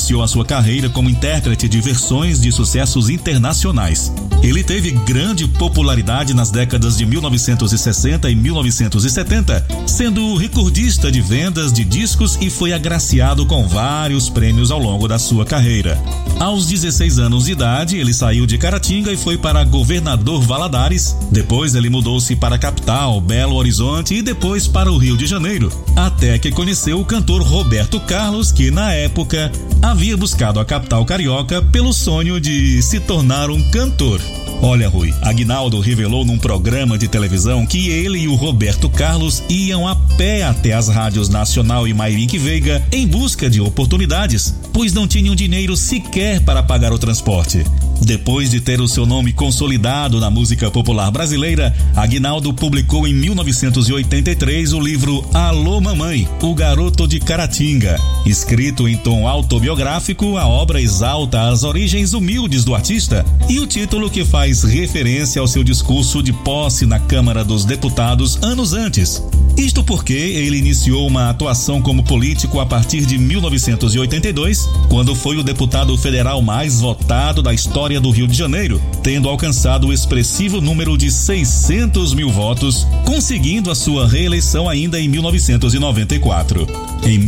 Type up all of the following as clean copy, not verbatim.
iniciou a sua carreira como intérprete de versões de sucessos internacionais. Ele teve grande popularidade nas décadas de 1960 e 1970, sendo recordista de vendas de discos e foi agraciado com vários prêmios ao longo da sua carreira. Aos 16 anos de idade, ele saiu de Caratinga e foi para Governador Valadares. Depois ele mudou-se para a capital, Belo Horizonte, e depois para o Rio de Janeiro, até que conheceu o cantor Roberto Carlos, que na época havia buscado a capital carioca pelo sonho de se tornar um cantor. Olha, Rui, Aguinaldo revelou num programa de televisão que ele e o Roberto Carlos iam a pé até as rádios Nacional e Mairink Veiga em busca de oportunidades, pois não tinham dinheiro sequer para pagar o transporte. Depois de ter o seu nome consolidado na música popular brasileira, Aguinaldo publicou em 1983 o livro Alô Mamãe, o Garoto de Caratinga. Escrito em tom autobiográfico, a obra exalta as origens humildes do artista e o título que faz referência ao seu discurso de posse na Câmara dos Deputados anos antes. Isto porque ele iniciou uma atuação como político a partir de 1982, quando foi o deputado federal mais votado da história do Rio de Janeiro, tendo alcançado o expressivo número de 600 mil votos, conseguindo a sua reeleição ainda em 1994. Em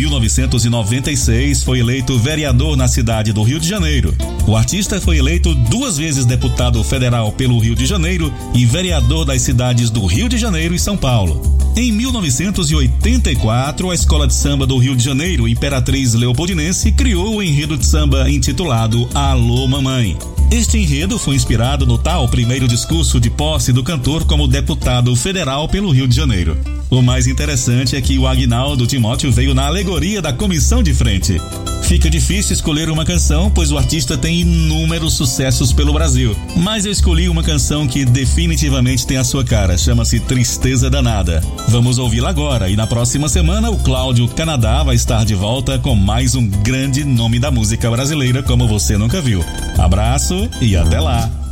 1996, foi eleito vereador na cidade do Rio de Janeiro. O artista foi eleito 2 vezes deputado federal pelo Rio de Janeiro e vereador das cidades do Rio de Janeiro e São Paulo. Em 1984, a Escola de Samba do Rio de Janeiro, Imperatriz Leopoldinense, criou o enredo de samba intitulado Alô Mamãe. Este enredo foi inspirado no tal primeiro discurso de posse do cantor como deputado federal pelo Rio de Janeiro. O mais interessante é que o Aguinaldo Timóteo veio na alegoria da comissão de frente. Fica difícil escolher uma canção, pois o artista tem inúmeros sucessos pelo Brasil. Mas eu escolhi uma canção que definitivamente tem a sua cara, chama-se Tristeza Danada. Vamos ouvi-la agora e na próxima semana o Cláudio Canadá vai estar de volta com mais um grande nome da música brasileira como você nunca viu. Abraço e até lá!